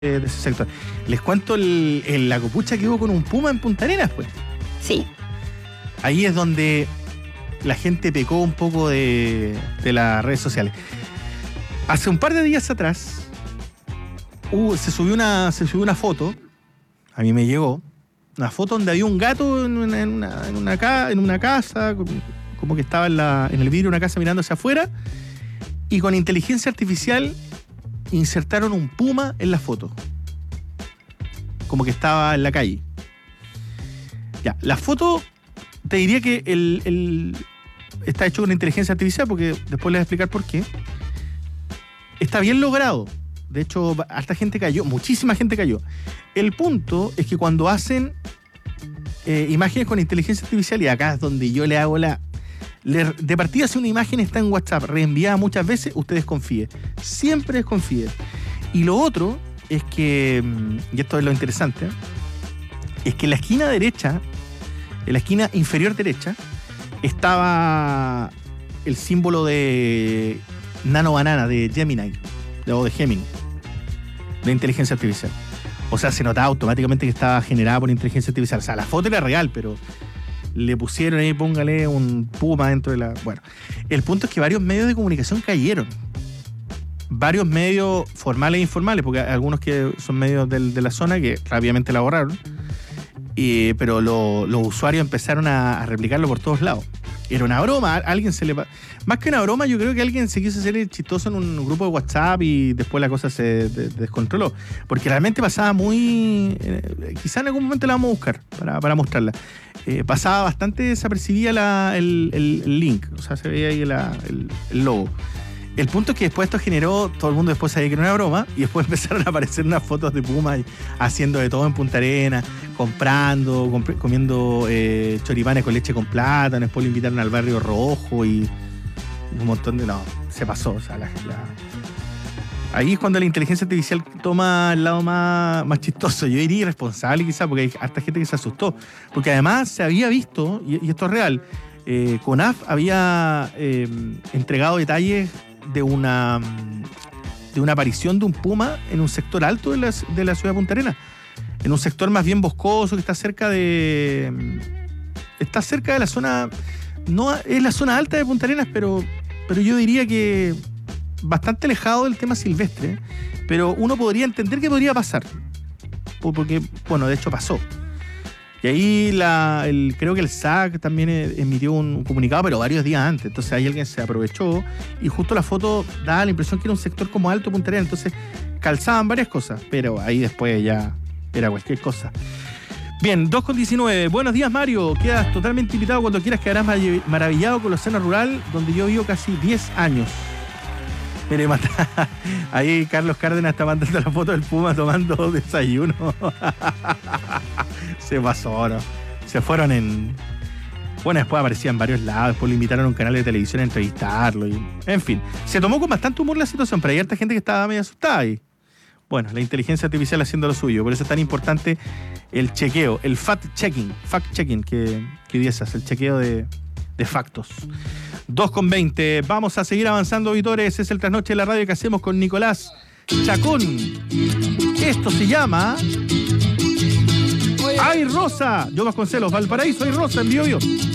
de ese sector. Les cuento la copucha que hubo con un puma en Punta Arenas, pues. Sí. Ahí es donde la gente pecó un poco de las redes sociales. Hace un par de días atrás se subió una foto, a mí me llegó, una foto donde había un gato en una casa, como que estaba en el vidrio de una casa mirando hacia afuera, y con inteligencia artificial insertaron un puma en la foto, como que estaba en la calle. Ya, la foto, te diría que está hecho con inteligencia artificial, porque después les voy a explicar por qué. Está bien logrado. De hecho, harta gente cayó, muchísima gente cayó. El punto es que cuando hacen imágenes con inteligencia artificial, y acá es donde yo le hago de partida, si una imagen está en WhatsApp reenviada muchas veces, usted desconfíe. Siempre desconfíe. Y lo otro es que, y esto es lo interesante, es que en la esquina derecha, en la esquina inferior derecha, estaba el símbolo de Nano Banana, de Gemini, o de Gemini, de inteligencia artificial. O sea, se notaba automáticamente que estaba generada por inteligencia artificial. O sea, la foto era real, pero le pusieron ahí, póngale un puma dentro de la... Bueno, el punto es que varios medios de comunicación cayeron. Varios medios formales e informales, porque algunos que son medios de la zona que rápidamente la borraron, pero los usuarios empezaron a replicarlo por todos lados. Era una broma, alguien se le... Más que una broma, yo creo que alguien se quiso hacer chistoso en un grupo de WhatsApp y después la cosa se descontroló. Porque realmente pasaba muy... quizá en algún momento la vamos a buscar para mostrarla. Pasaba bastante desapercibida el link, o sea, se veía ahí el logo. El punto es que después esto generó, todo el mundo después sabía que era una broma, y después empezaron a aparecer unas fotos de Puma haciendo de todo en Punta Arenas, comiendo choripanes con leche con plátano. Después lo invitaron al Barrio Rojo y un montón de... No, se pasó. O sea, ahí es cuando la inteligencia artificial toma el lado más chistoso. Yo diría irresponsable quizás, porque hay harta gente que se asustó. Porque además se había visto, y esto es real, CONAF había entregado detalles de una aparición de un puma en un sector alto de la ciudad de Punta Arenas, en un sector más bien boscoso que está cerca de la zona, no es la zona alta de Punta Arenas, pero yo diría que bastante alejado del tema silvestre, pero uno podría entender que podría pasar, porque, bueno, de hecho pasó. Y ahí creo que el SAC también emitió un comunicado, pero varios días antes. Entonces ahí alguien se aprovechó y justo la foto daba la impresión que era un sector como alto Punta Arenas. Entonces calzaban varias cosas, pero ahí después ya era cualquier cosa. Bien, 2:19. Buenos días, Mario. Quedas totalmente invitado cuando quieras. Quedarás maravillado con la escena rural donde yo vivo casi 10 años. Mire, ahí Carlos Cárdenas está mandando la foto del puma tomando desayuno. Se pasó, ¿no? Se fueron en... Bueno, después aparecía en varios lados, después lo invitaron a un canal de televisión a entrevistarlo. En fin, se tomó con bastante humor la situación, pero hay harta gente que estaba medio asustada y... Bueno, la inteligencia artificial haciendo lo suyo. Por eso es tan importante el chequeo, el fact-checking que hoy día se hace, el chequeo de factos. 2:20. Vamos a seguir avanzando, auditores. Es el trasnoche de la radio que hacemos con Nicolás Chacón. Esto se llama... ¡Ay, Rosa! Yo Vasconcelos, Valparaíso, ¡Ay, Rosa! En Biobío.